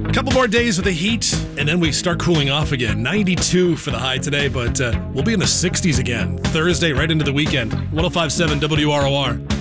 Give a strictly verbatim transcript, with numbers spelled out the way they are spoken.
A couple more days with the heat, and then we start cooling off again. ninety-two for the high today, but uh, we'll be in the sixties again Thursday, right into the weekend. one oh five point seven W R O R.